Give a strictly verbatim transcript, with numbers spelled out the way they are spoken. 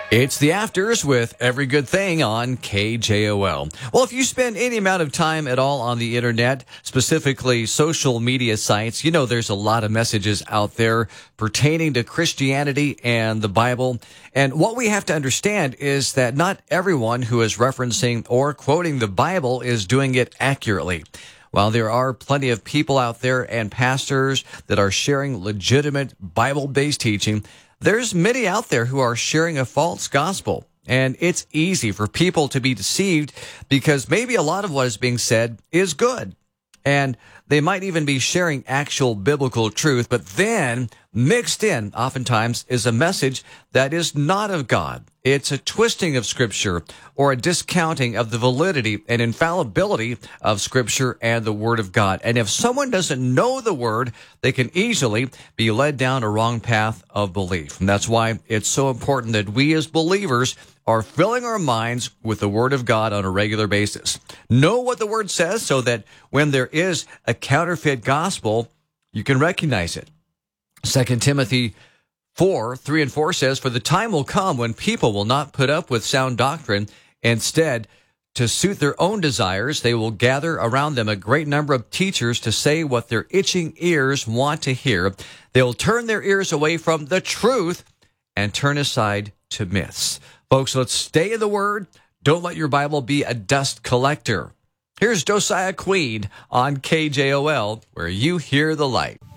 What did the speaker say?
It's the Afters with Every Good Thing on K J O L. Well, if you spend any amount of time at all on the internet, specifically social media sites, you know there's a lot of messages out there pertaining to Christianity and the Bible. And what we have to understand is that not everyone who is referencing or quoting the Bible is doing it accurately. While there are plenty of people out there and pastors that are sharing legitimate Bible-based teaching, there's many out there who are sharing a false gospel, and it's easy for people to be deceived because maybe a lot of what is being said is good, and they might even be sharing actual biblical truth, but then mixed in oftentimes is a message that is not of God. It's a twisting of Scripture or a discounting of the validity and infallibility of Scripture and the Word of God. And if someone doesn't know the Word, they can easily be led down a wrong path of belief. And that's why it's so important that we as believers are filling our minds with the Word of God on a regular basis. Know what the Word says so that when there is a counterfeit gospel, you can recognize it. Second Timothy four, three and four says, "For the time will come when people will not put up with sound doctrine. Instead, to suit their own desires, they will gather around them a great number of teachers to say what their itching ears want to hear. They will turn their ears away from the truth and turn aside to myths." Folks, let's stay in the Word. Don't let your Bible be a dust collector. Here's Josiah Queen on K J O L, where you hear the light.